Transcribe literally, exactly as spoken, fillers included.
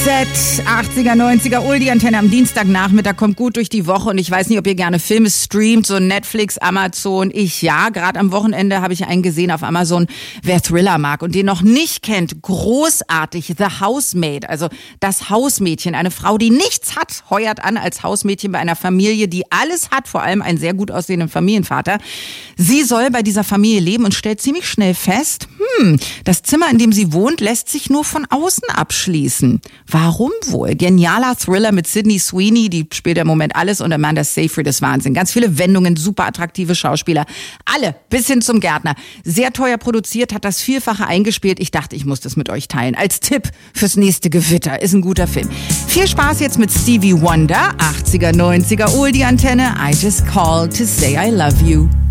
Z, achtziger, neunziger, Oldie Antenne am Dienstagnachmittag, kommt gut durch die Woche und ich weiß nicht, ob ihr gerne Filme streamt, so Netflix, Amazon, ich ja. Gerade am Wochenende habe ich einen gesehen auf Amazon, wer Thriller mag und den noch nicht kennt, großartig, The Housemaid, also das Hausmädchen, eine Frau, die nichts hat, heuert an als Hausmädchen bei einer Familie, die alles hat, vor allem einen sehr gut aussehenden Familienvater. Sie soll bei dieser Familie leben und stellt ziemlich schnell fest, hm, das Zimmer, in dem sie wohnt, lässt sich nur von außen abschließen. Warum wohl? Genialer Thriller mit Sydney Sweeney, die spielt im Moment alles, und Amanda Seyfried ist Wahnsinn. Ganz viele Wendungen, super attraktive Schauspieler. Alle, bis hin zum Gärtner. Sehr teuer produziert, hat das Vielfache eingespielt. Ich dachte, ich muss das mit euch teilen. Als Tipp fürs nächste Gewitter. Ist ein guter Film. Viel Spaß jetzt mit Stevie Wonder, achtziger, neunziger, Oldie Antenne. I just called to say I love you.